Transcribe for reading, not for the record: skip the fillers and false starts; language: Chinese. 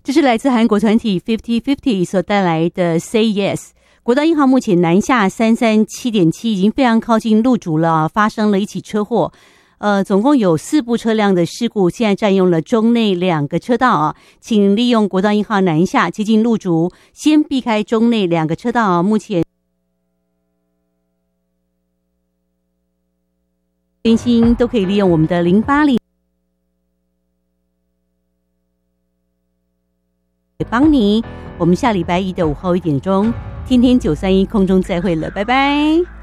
这是来自韩国团体 50/50 所带来的 Say Yes。国道1号目前南下337.7已经非常靠近路竹了，发生了一起车祸。总共有4部车辆的事故，现在占用了中内2个车道啊，请利用国道1号南下接近路竹，先避开中内2个车道啊。目前更新都可以利用我们的080帮你。我们下礼拜一的午后1点钟，天天931空中再会了，拜拜。